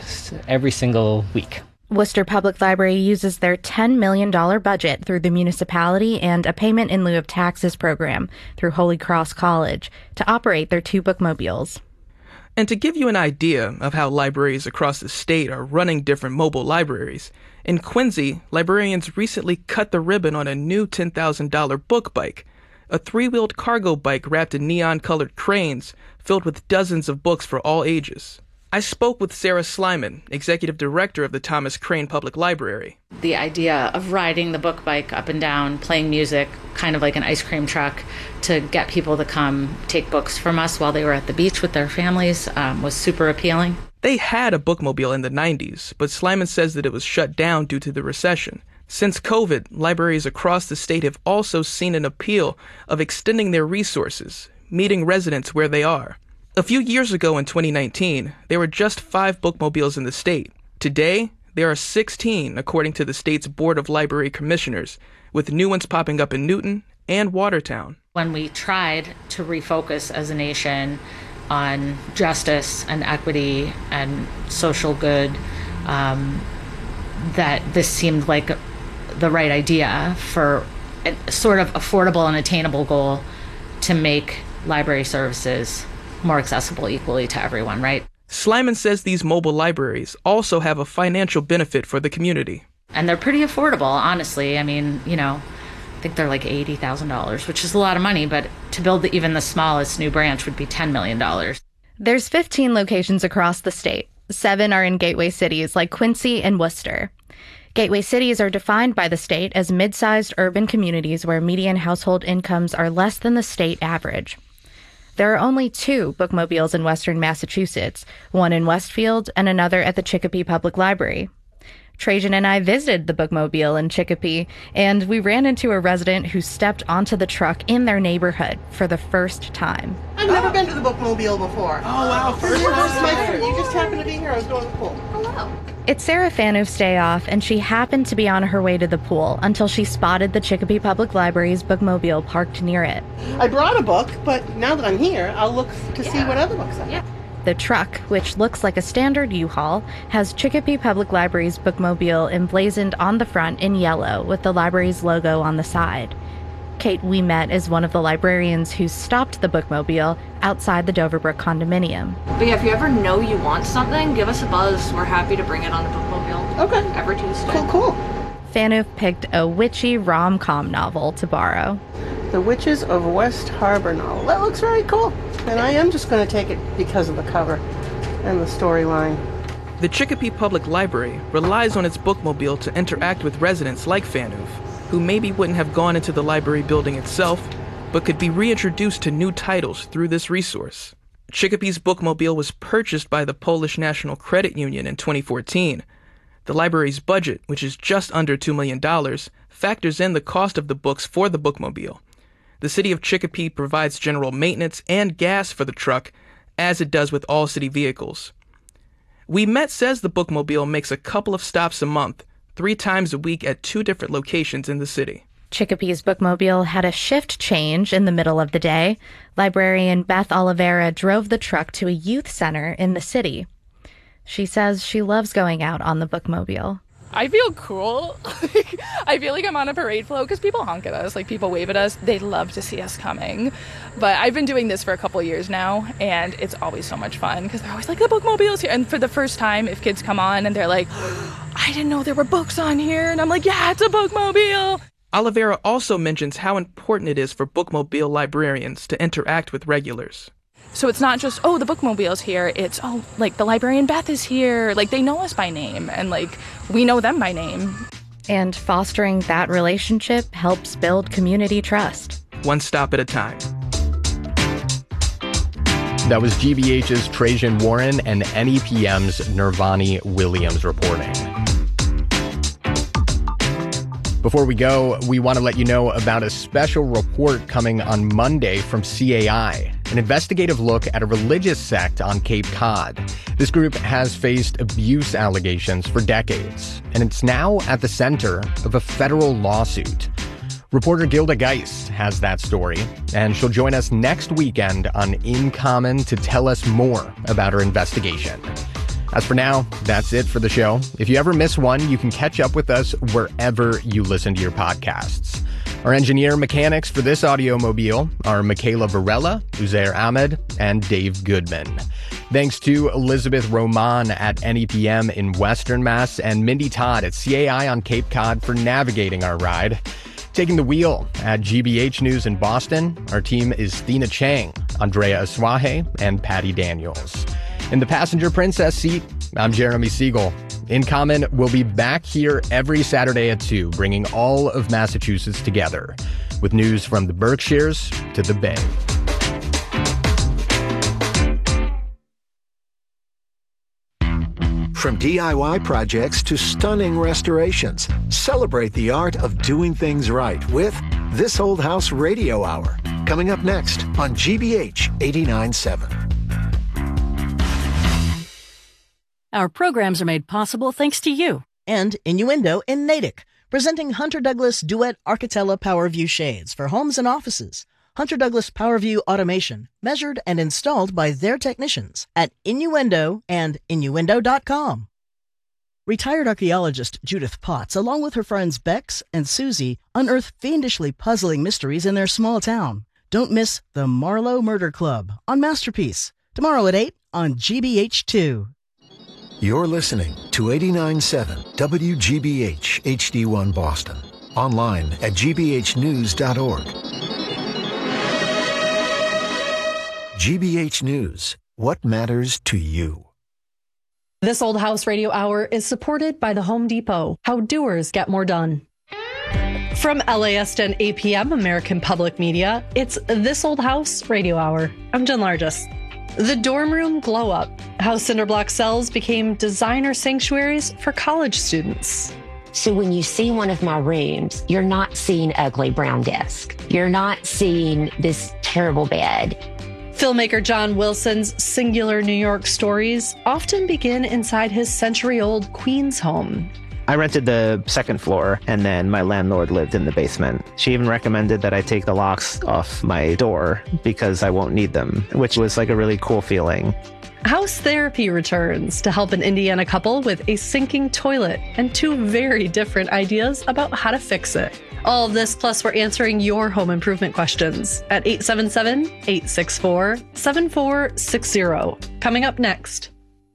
single week. Worcester Public Library uses their $10 million budget through the municipality and a payment in lieu of taxes program through Holy Cross College to operate their 2 bookmobiles. And to give you an idea of how libraries across the state are running different mobile libraries, in Quincy, librarians recently cut the ribbon on a new $10,000 book bike, a 3-wheeled cargo bike wrapped in neon-colored cranes filled with dozens of books for all ages. I spoke with Sarah Slyman, Executive Director of the Thomas Crane Public Library. The idea of riding the book bike up and down, playing music, kind of like an ice cream truck, to get people to come take books from us while they were at the beach with their families was super appealing. They had a bookmobile in the 90s, but Slyman says that it was shut down due to the recession. Since COVID, libraries across the state have also seen an appeal of extending their resources, meeting residents where they are. A few years ago in 2019, there were just 5 bookmobiles in the state. Today, there are 16, according to the state's Board of Library Commissioners, with new ones popping up in Newton and Watertown. When we tried to refocus as a nation on justice and equity and social good, that this seemed like the right idea for a sort of affordable and attainable goal to make library services more accessible equally to everyone, right? Slyman says these mobile libraries also have a financial benefit for the community. And they're pretty affordable, honestly. I mean, I think they're like $80,000, which is a lot of money, but to build even the smallest new branch would be $10 million. There's 15 locations across the state. 7 are in gateway cities like Quincy and Worcester. Gateway cities are defined by the state as mid-sized urban communities where median household incomes are less than the state average. There are only 2 bookmobiles in western Massachusetts, one in Westfield and another at the Chicopee Public Library. Trajan and I visited the bookmobile in Chicopee, and we ran into a resident who stepped onto the truck in their neighborhood for the first time. I've never been to the bookmobile before. Oh, wow. First time. You just happened to be here. I was going to the pool. Hello. It's Sarah Fanouf's day off, and she happened to be on her way to the pool until she spotted the Chicopee Public Library's bookmobile parked near it. I brought a book, but now that I'm here, I'll look to see what other books are. Yeah. The truck, which looks like a standard U-Haul, has Chicopee Public Library's bookmobile emblazoned on the front in yellow with the library's logo on the side. Kate we met is one of the librarians who stopped the bookmobile outside the Doverbrook condominium. But yeah, if you ever know you want something, give us a buzz. We're happy to bring it on the bookmobile. Okay. Every Tuesday. Cool. Fanouf picked a witchy rom-com novel to borrow. The Witches of West Harbor novel. That looks very cool. And I am just going to take it because of the cover and the storyline. The Chicopee Public Library relies on its bookmobile to interact with residents like Fanouf, who maybe wouldn't have gone into the library building itself, but could be reintroduced to new titles through this resource. Chicopee's bookmobile was purchased by the Polish National Credit Union in 2014. The library's budget, which is just under $2 million, factors in the cost of the books for the bookmobile. The city of Chicopee provides general maintenance and gas for the truck, as it does with all city vehicles. We Met says the bookmobile makes a couple of stops a month, 3 times a week at 2 different locations in the city. Chicopee's bookmobile had a shift change in the middle of the day. Librarian Beth Oliveira drove the truck to a youth center in the city. She says she loves going out on the bookmobile. I feel cool. I feel like I'm on a parade float because people honk at us, like people wave at us. They love to see us coming. But I've been doing this for a couple of years now, and it's always so much fun because they're always like, the bookmobile's here. And for the first time, if kids come on and they're like, I didn't know there were books on here. And I'm like, yeah, it's a bookmobile. Oliveira also mentions how important it is for bookmobile librarians to interact with regulars. So it's not just, the bookmobile's here. It's, like, the librarian Beth is here. Like, they know us by name, and, like, we know them by name. And fostering that relationship helps build community trust. One stop at a time. That was GBH's Trajan Warren and NEPM's Nirvani Williams reporting. Before we go, we want to let you know about a special report coming on Monday from CAI, an investigative look at a religious sect on Cape Cod. This group has faced abuse allegations for decades, and it's now at the center of a federal lawsuit. Reporter Gilda Geist has that story, and she'll join us next weekend on In Common to tell us more about her investigation. As for now, that's it for the show. If you ever miss one, you can catch up with us wherever you listen to your podcasts. Our engineer mechanics for this audiomobile are Michaela Varela, Uzair Ahmed, and Dave Goodman. Thanks to Elizabeth Roman at NEPM in Western Mass and Mindy Todd at CAI on Cape Cod for navigating our ride. Taking the wheel at GBH News in Boston, our team is Thina Chang, Andrea Aswahe, and Patty Daniels. In the passenger princess seat, I'm Jeremy Siegel. In Common will be back here every Saturday at 2, bringing all of Massachusetts together, with news from the Berkshires to the Bay. From DIY projects to stunning restorations, celebrate the art of doing things right with This Old House Radio Hour, coming up next on GBH 89.7. Our programs are made possible thanks to you. And Innuendo in Natick, presenting Hunter Douglas Duet Architella PowerView shades for homes and offices. Hunter Douglas PowerView automation, measured and installed by their technicians at Innuendo and Innuendo.com. Retired archaeologist Judith Potts, along with her friends Bex and Susie, unearth fiendishly puzzling mysteries in their small town. Don't miss the Marlowe Murder Club on Masterpiece, tomorrow at 8 on GBH2. You're listening to 89.7 WGBH HD1 Boston. Online at gbhnews.org. GBH News. What matters to you? This Old House Radio Hour is supported by the Home Depot. How doers get more done. From LAist and APM, American Public Media, it's This Old House Radio Hour. I'm Jen Largess. The dorm room glow up. How Cinderblock cells became designer sanctuaries for college students. So when you see one of my rooms, you're not seeing ugly brown desk. You're not seeing this terrible bed. Filmmaker John Wilson's singular New York stories often begin inside his century-old Queens home. I rented the second floor, and then my landlord lived in the basement. She even recommended that I take the locks off my door because I won't need them, which was like a really cool feeling. House therapy returns to help an Indiana couple with a sinking toilet and two very different ideas about how to fix it. All of this, plus we're answering your home improvement questions at 877-864-7460. Coming up next.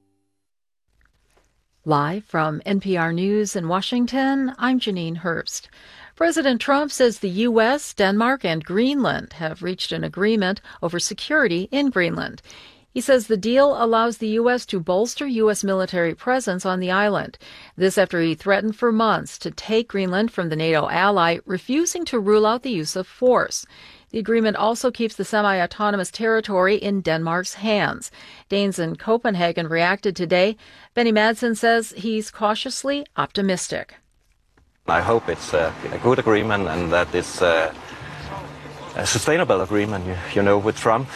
Live from NPR News in Washington, I'm Janine Herbst. President Trump says the U.S., Denmark, and Greenland have reached an agreement over security in Greenland. He says the deal allows the U.S. to bolster U.S. military presence on the island. This after he threatened for months to take Greenland from the NATO ally, refusing to rule out the use of force. The agreement also keeps the semi-autonomous territory in Denmark's hands. Danes in Copenhagen reacted today. Benny Madsen says he's cautiously optimistic. I hope it's a good agreement and that it's a sustainable agreement. You know, with Trump,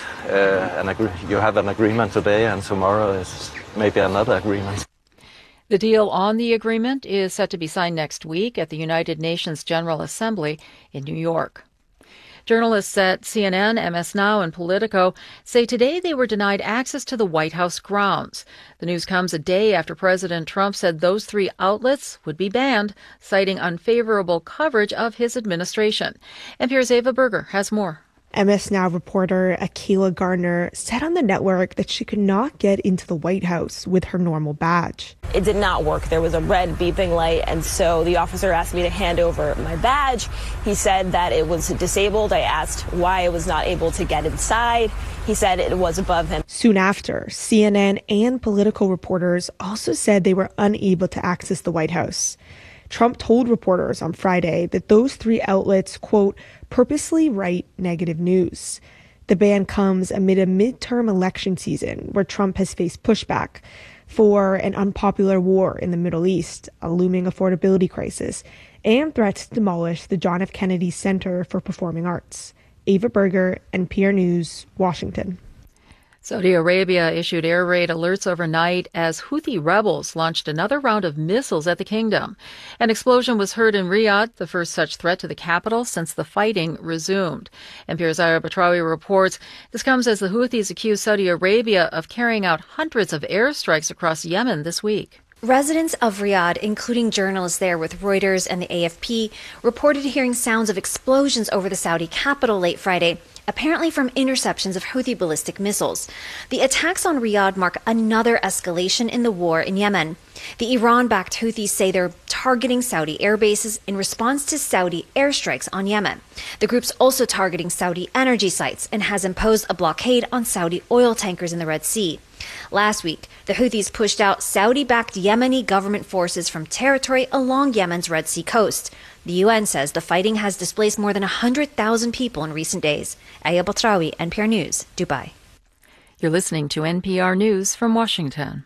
you have an agreement today and tomorrow is maybe another agreement. The deal on the agreement is set to be signed next week at the United Nations General Assembly in New York. Journalists at CNN, MS Now, and Politico say today they were denied access to the White House grounds. The news comes a day after President Trump said those three outlets would be banned, citing unfavorable coverage of his administration. NPR's Ava Berger has more. MS Now reporter Akilah Gardner said on the network that she could not get into the White House with her normal badge. It did not work. There was a red beeping light, and so the officer asked me to hand over my badge. He said that it was disabled. I asked why I was not able to get inside. He said it was above him. Soon after, CNN and Politico reporters also said they were unable to access the White House. Trump told reporters on Friday that those three outlets, quote, purposely write negative news. The ban comes amid a midterm election season where Trump has faced pushback for an unpopular war in the Middle East, a looming affordability crisis, and threats to demolish the John F. Kennedy Center for Performing Arts. Ava Berger, NPR News, Washington. Saudi Arabia issued air raid alerts overnight as Houthi rebels launched another round of missiles at the kingdom. An explosion was heard in Riyadh, the first such threat to the capital since the fighting resumed. NPR's Ira Batrawi reports this comes as the Houthis accuse Saudi Arabia of carrying out hundreds of airstrikes across Yemen this week. Residents of Riyadh, including journalists there with Reuters and the AFP, reported hearing sounds of explosions over the Saudi capital late Friday, apparently from interceptions of Houthi ballistic missiles. The attacks on Riyadh mark another escalation in the war in Yemen. The Iran-backed Houthis say they're targeting Saudi air bases in response to Saudi airstrikes on Yemen. The group's also targeting Saudi energy sites and has imposed a blockade on Saudi oil tankers in the Red Sea. Last week, the Houthis pushed out Saudi-backed Yemeni government forces from territory along Yemen's Red Sea coast. The UN says the fighting has displaced more than 100,000 people in recent days. Aya Batrawi, NPR News, Dubai. You're listening to NPR News from Washington.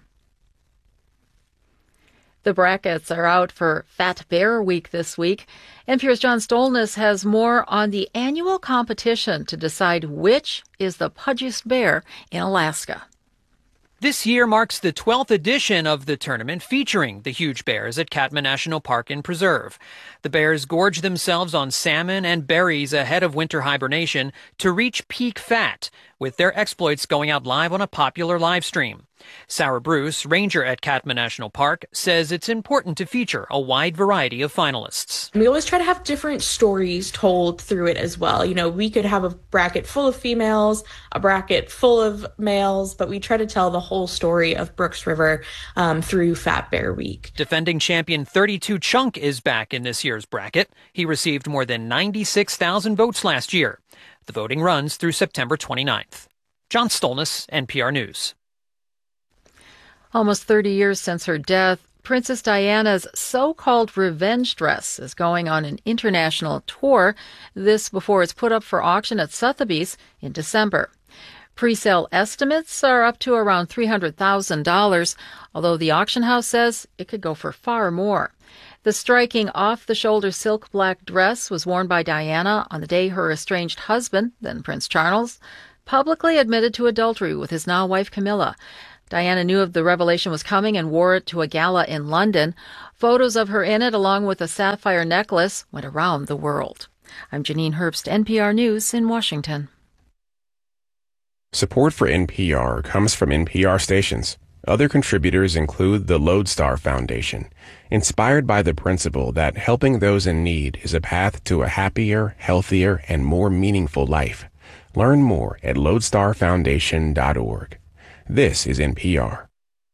The brackets are out for Fat Bear Week this week. NPR's John Stolnis has more on the annual competition to decide which is the pudgiest bear in Alaska. This year marks the 12th edition of the tournament featuring the huge bears at Katmai National Park and Preserve. The bears gorge themselves on salmon and berries ahead of winter hibernation to reach peak fat, with their exploits going out live on a popular live stream. Sarah Bruce, ranger at Katmai National Park, says it's important to feature a wide variety of finalists. We always try to have different stories told through it as well. You know, we could have a bracket full of females, a bracket full of males, but we try to tell the whole story of Brooks River through Fat Bear Week. Defending champion 32 Chunk is back in this year's bracket. He received more than 96,000 votes last year. The voting runs through September 29th. John Stolnis, NPR News. Almost 30 years since her death, Princess Diana's so-called revenge dress is going on an international tour, this before it's put up for auction at Sotheby's in December. Pre-sale estimates are up to around $300,000, although the auction house says it could go for far more. The striking off-the-shoulder silk black dress was worn by Diana on the day her estranged husband, then Prince Charles, publicly admitted to adultery with his now-wife Camilla. Diana knew of the revelation was coming and wore it to a gala in London. Photos of her in it, along with a sapphire necklace, went around the world. I'm Janine Herbst, NPR News in Washington. Support for NPR comes from NPR stations. Other contributors include the Lodestar Foundation, inspired by the principle that helping those in need is a path to a happier, healthier, and more meaningful life. Learn more at lodestarfoundation.org. This is NPR.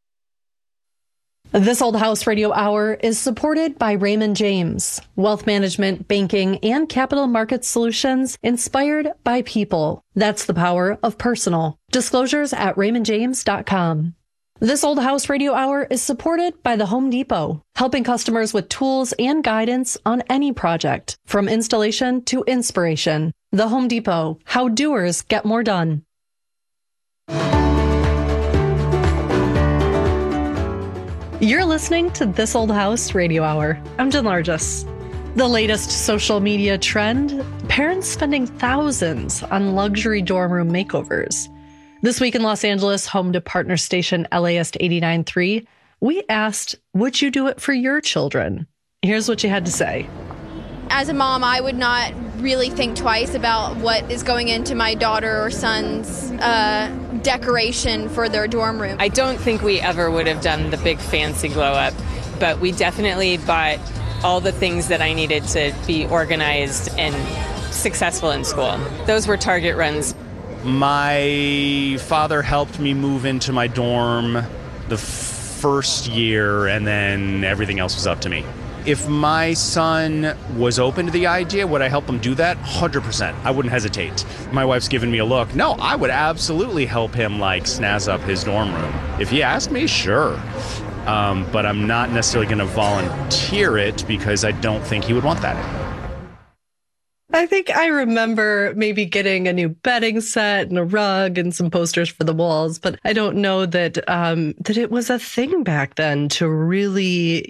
This Old House Radio Hour is supported by Raymond James, wealth management, banking, and capital market solutions inspired by people. That's the power of personal. Disclosures at raymondjames.com. This Old House Radio Hour is supported by the Home Depot, helping customers with tools and guidance on any project, from installation to inspiration. The Home Depot, how doers get more done. You're listening to This Old House Radio Hour. I'm Jen Largis. The latest social media trend, parents spending thousands on luxury dorm room makeovers. This week in Los Angeles, home to partner station LAist 89.3, we asked, would you do it for your children? Here's what she had to say. As a mom, I would not really think twice about what is going into my daughter or son's decoration for their dorm room. I don't think we ever would have done the big fancy glow up, but we definitely bought all the things that I needed to be organized and successful in school. Those were Target runs. My father helped me move into my dorm the first year, and then everything else was up to me. If my son was open to the idea, would I help him do that? 100%. I wouldn't hesitate. My wife's given me a look. No, I would absolutely help him, snazz up his dorm room. If he asked me, sure. But I'm not necessarily going to volunteer it because I don't think he would want that. I think I remember maybe getting a new bedding set and a rug and some posters for the walls, but I don't know that that it was a thing back then to really,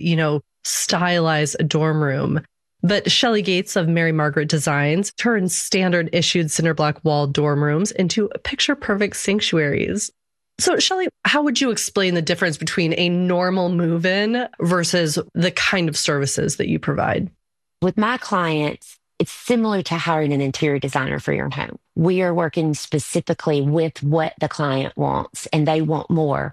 stylize a dorm room. But Shelley Gates of Mary Margaret Designs turned standard issued cinder block wall dorm rooms into picture perfect sanctuaries. So Shelley, how would you explain the difference between a normal move-in versus the kind of services that you provide? With my clients, it's similar to hiring an interior designer for your home. We are working specifically with what the client wants, and they want more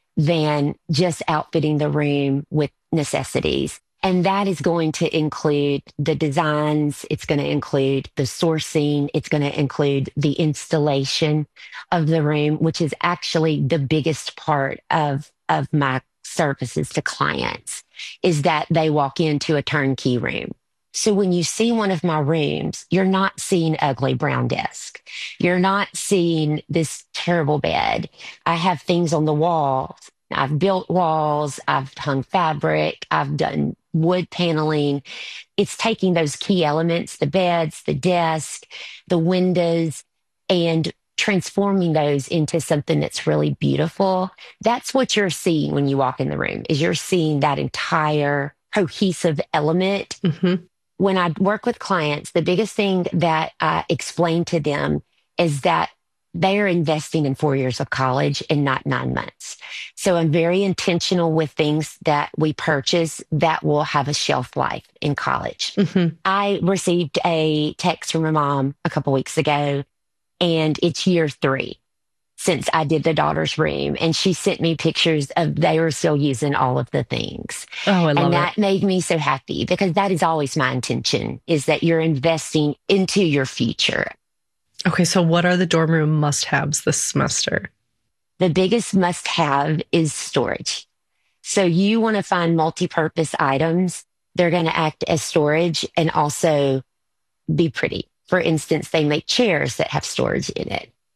than just outfitting the room with necessities. And that is going to include the designs. It's going to include the sourcing. It's going to include the installation of the room, which is actually the biggest part of my services to clients, is that they walk into a turnkey room. So when you see one of my rooms, you're not seeing ugly brown desk. You're not seeing this terrible bed. I have things on the walls. I've built walls. I've hung fabric. I've done wood paneling. It's taking those key elements, the beds, the desk, the windows, and transforming those into something that's really beautiful. That's what you're seeing when you walk in the room, is you're seeing that entire cohesive element. Mm-hmm. When I work with clients, the biggest thing that I explain to them is that they are investing in 4 years of college and not 9 months. So I'm very intentional with things that we purchase that will have a shelf life in college. Mm-hmm. I received a text from my mom a couple weeks ago, and it's year 3 since I did the daughter's room. And she sent me pictures of they were still using all of the things. Oh, I love and that it. made me so happy, because that is always my intention, is that you're investing into your future. Okay, so what are the dorm room must-haves this semester? The biggest must-have is storage. So you want to find multi-purpose items. They're going to act as storage and also be pretty. For instance, they make chairs that have storage in it.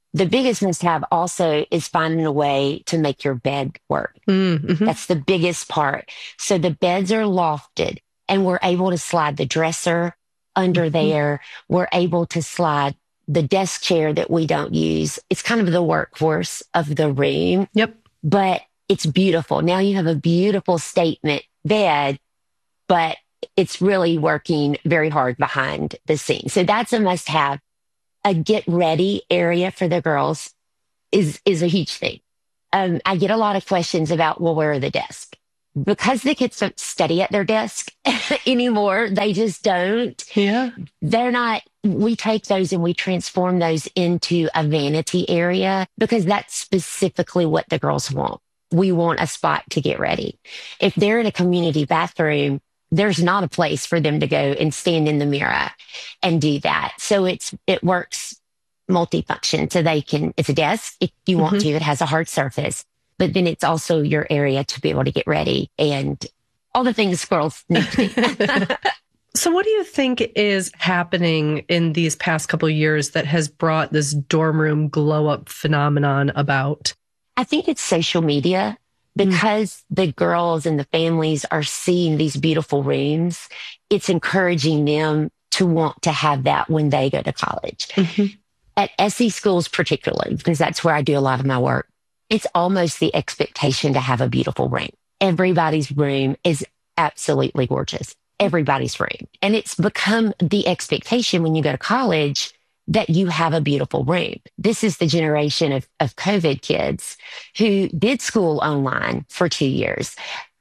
The biggest must-have also is finding a way to make your bed work. Mm-hmm. That's the biggest part. So the beds are lofted, and we're able to slide the dresser under there. We're able to slide the desk chair that we don't use. It's kind of the workhorse of the room. Yep. But it's beautiful. Now you have a beautiful statement bed, but it's really working very hard behind the scenes. So that's a must-have. A get ready area for the girls is a huge thing. I get a lot of questions about, well, where are the desks? Because the kids don't study at their desk anymore. They just don't. Yeah. They're not, we take those and we transform those into a vanity area because that's specifically what the girls want. We want a spot to get ready. If they're in a community bathroom, there's not a place for them to go and stand in the mirror and do that. So it works multifunction. So it's a desk if you want to, it has a hard surface, but then it's also your area to be able to get ready and all the things girls need to be. So what do you think is happening in these past couple of years that has brought this dorm room glow up phenomenon about? I think it's social media. Because the girls and the families are seeing these beautiful rooms, it's encouraging them to want to have that when they go to college. At SE schools particularly, because that's where I do a lot of my work, it's almost the expectation to have a beautiful room. Everybody's room is absolutely gorgeous. Everybody's room. And it's become the expectation when you go to college that you have a beautiful room. This is the generation of COVID kids who did school online for 2 years,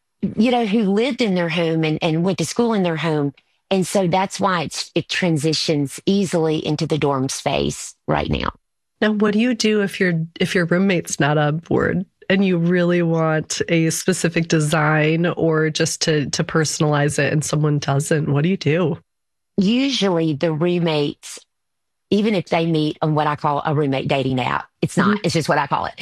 who lived in their home and went to school in their home. And so that's why it transitions easily into the dorm space right now. Now, what do you do if your roommate's not on board and you really want a specific design or just to personalize it and someone doesn't? What do you do? Usually the roommates, even if they meet on what I call a roommate dating app, it's not, it's just what I call it.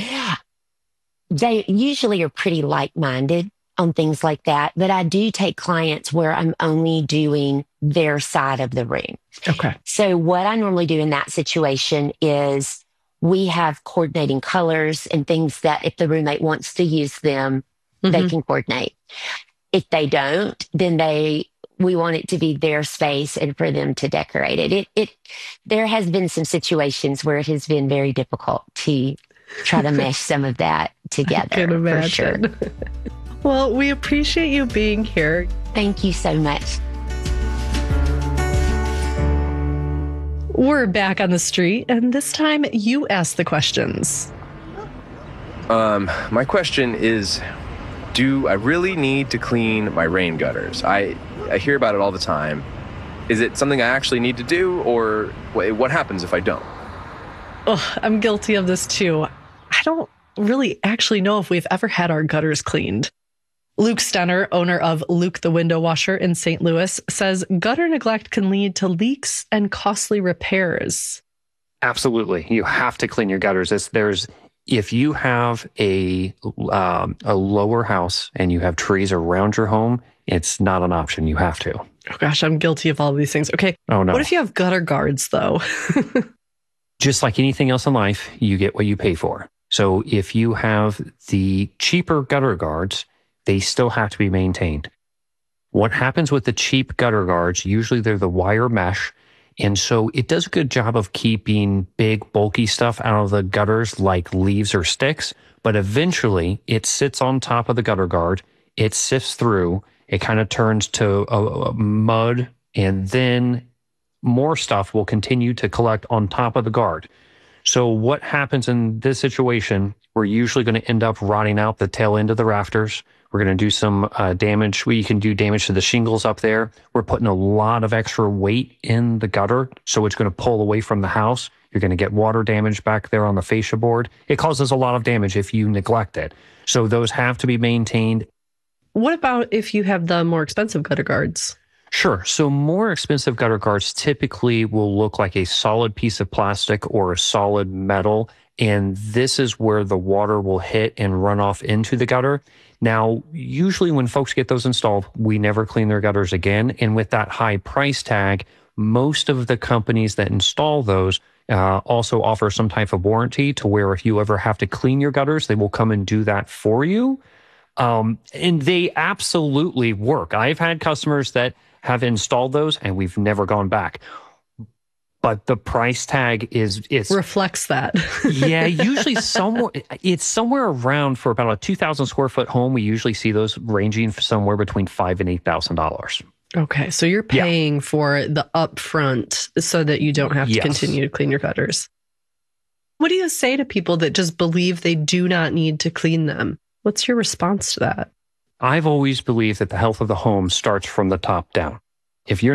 They usually are pretty like-minded on things like that. But I do take clients where I'm only doing their side of the room. Okay. So what I normally do in that situation is we have coordinating colors and things that if the roommate wants to use them, they can coordinate. If they don't, then we want it to be their space and for them to decorate it. There has been some situations where it has been very difficult to try to mesh some of that together. I can imagine. For sure. Well, we appreciate you being here. Thank you so much. We're back on the street, and this time you ask the questions. My question is, do I really need to clean my rain gutters? I hear about it all the time. Is it something I actually need to do, or what happens if I don't? Oh, I'm guilty of this too. I don't really actually know if we've ever had our gutters cleaned. Luke Stenner, owner of Luke the Window Washer in St. Louis, says gutter neglect can lead to leaks and costly repairs. Absolutely. You have to clean your gutters. If you have a lower house and you have trees around your home, it's not an option. You have to. Oh gosh, I'm guilty of all of these things. Okay. Oh no. What if you have gutter guards though? Just like anything else in life, you get what you pay for. So if you have the cheaper gutter guards, they still have to be maintained. What happens with the cheap gutter guards, usually they're the wire mesh. And so it does a good job of keeping big, bulky stuff out of the gutters like leaves or sticks. But eventually it sits on top of the gutter guard. It sifts through. It kind of turns to a mud. And then more stuff will continue to collect on top of the guard. So what happens in this situation, we're usually going to end up rotting out the tail end of the rafters. We're going to do some damage. We can do damage to the shingles up there. We're putting a lot of extra weight in the gutter, so it's going to pull away from the house. You're going to get water damage back there on the fascia board. It causes a lot of damage if you neglect it. So those have to be maintained. What about if you have the more expensive gutter guards? Sure. So more expensive gutter guards typically will look like a solid piece of plastic or a solid metal. And this is where the water will hit and run off into the gutter. Now, usually when folks get those installed, we never clean their gutters again. And with that high price tag, Most of the companies that install those also offer some type of warranty to where if you ever have to clean your gutters, they will come and do that for you. And they absolutely work. I've had customers that have installed those and we've never gone back. But the price tag reflects that. Yeah, usually it's somewhere around, for about a 2,000 square foot home, we usually see those ranging somewhere between $5,000 and $8,000. Okay, so you're paying for the upfront so that you don't have to continue to clean your gutters. What do you say to people that just believe they do not need to clean them? What's your response to that? I've always believed that the health of the home starts from the top down. If you're